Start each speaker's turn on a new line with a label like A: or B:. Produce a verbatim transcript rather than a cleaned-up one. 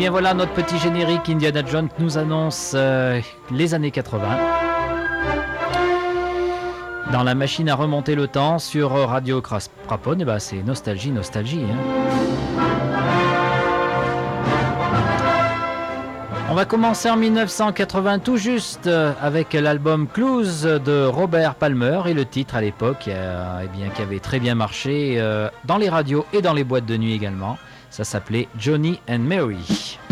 A: bien voilà, notre petit générique Indiana Jones nous annonce euh, les années quatre-vingts. Dans la machine à remonter le temps sur Radio Craponne, eh ben c'est nostalgie, nostalgie. Hein. On va commencer en mille neuf cent quatre-vingts tout juste avec l'album Clues de Robert Palmer et le titre à l'époque euh, eh bien, qui avait très bien marché euh, dans les radios et dans les boîtes de nuit également. Ça s'appelait Johnny and Mary.